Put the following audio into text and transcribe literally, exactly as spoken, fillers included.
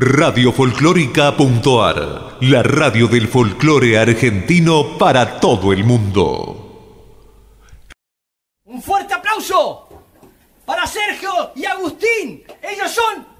Radio Folclórica punto a r, la radio del folclore argentino para todo el mundo. Un fuerte aplauso para Sergio y Agustín. Ellos son